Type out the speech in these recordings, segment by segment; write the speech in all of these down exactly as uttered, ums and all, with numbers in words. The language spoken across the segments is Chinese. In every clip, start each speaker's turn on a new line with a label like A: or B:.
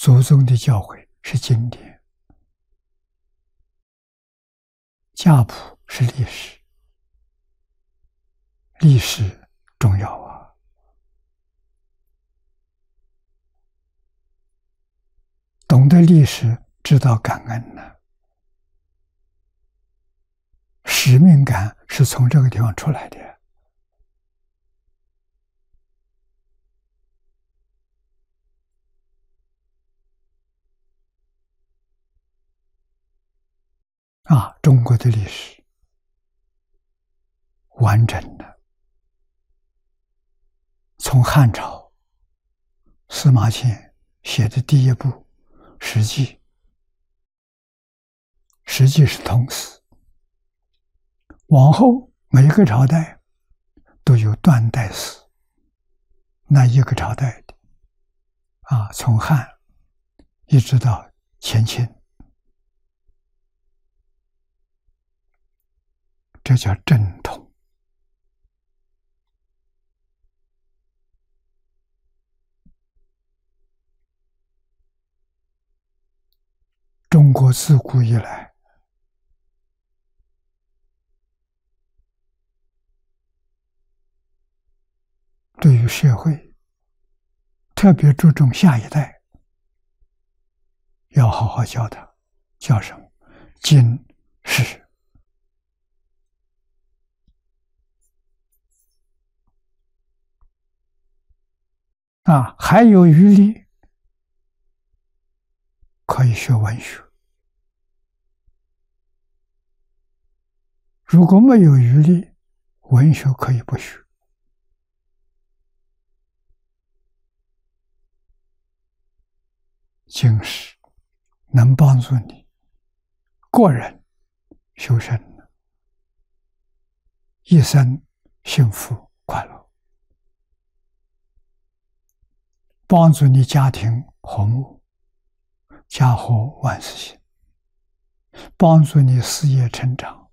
A: 祖宗的教诲是经典，家谱是历史，历史重要啊！懂得历史，知道感恩呢。使命感是从这个地方出来的。啊，中国的历史完整的，从汉朝司马迁写的第一部《史记》，《史记》是通史，往后每个朝代都有断代史，那一个朝代的啊，从汉一直到前秦，这叫正统。中国自古以来，对于社会特别注重下一代，要好好教他，叫什么？经世。啊，还有余力可以学文学。如果没有余力，文学可以不学。经世能帮助你个人修身，一生幸福快乐，帮助你家庭和睦，家和万事兴，帮助你事业成长，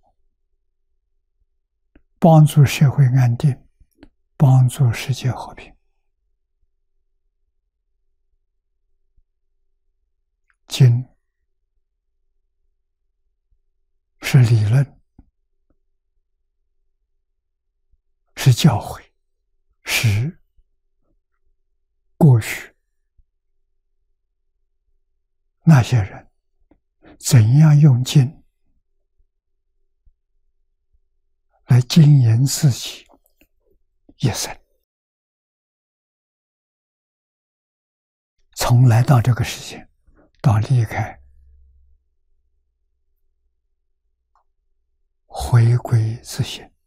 A: 帮助社会安定，帮助世界和平。经是理论，是教诲，是过去那些人怎样用经来经营自己一生，从来到这个世界到离开，回归自性。